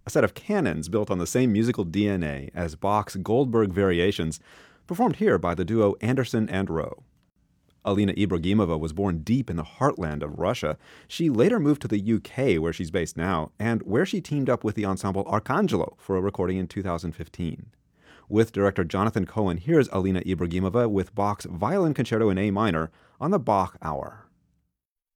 a set of canons built on the same musical DNA as Bach's Goldberg Variations, performed here by the duo Anderson and Rowe. Alina Ibragimova was born deep in the heartland of Russia. She later moved to the UK, where she's based now, and where she teamed up with the ensemble Arcangelo for a recording in 2015. With director Jonathan Cohen, here's Alina Ibragimova with Bach's Violin Concerto in A minor on the Bach Hour.